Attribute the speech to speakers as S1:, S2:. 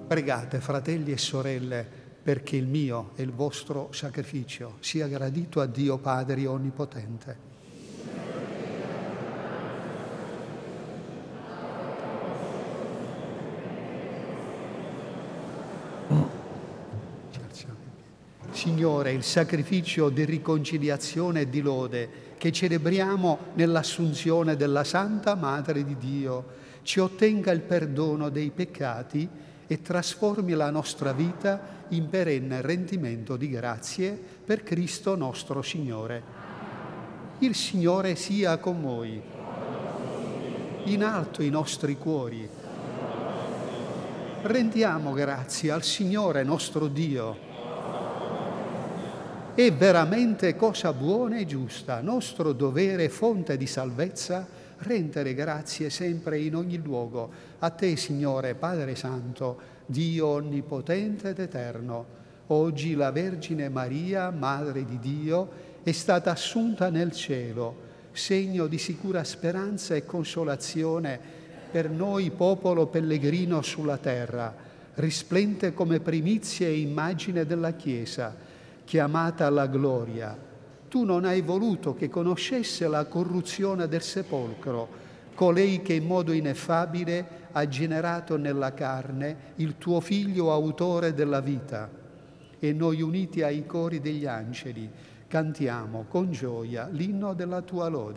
S1: Pregate, fratelli e sorelle, perché il mio e il vostro sacrificio sia gradito a Dio Padre Onnipotente. Signore, il sacrificio di riconciliazione e di lode che celebriamo nell'assunzione della Santa Madre di Dio ci ottenga il perdono dei peccati e trasformi la nostra vita in perenne rendimento di grazie per Cristo nostro Signore. Il Signore sia con voi. In alto i nostri cuori. Rendiamo grazie al Signore nostro Dio. È veramente cosa buona e giusta, nostro dovere e fonte di salvezza, rendere grazie sempre in ogni luogo. A te, Signore, Padre Santo, Dio Onnipotente ed Eterno. Oggi la Vergine Maria, Madre di Dio, è stata assunta nel cielo, segno di sicura speranza e consolazione per noi, popolo pellegrino sulla terra, risplende come primizia e immagine della Chiesa, chiamata alla gloria. Tu non hai voluto che conoscesse la corruzione del sepolcro, colei che in modo ineffabile ha generato nella carne il tuo Figlio autore della vita. E noi, uniti ai cori degli angeli, cantiamo con gioia l'inno della tua lode.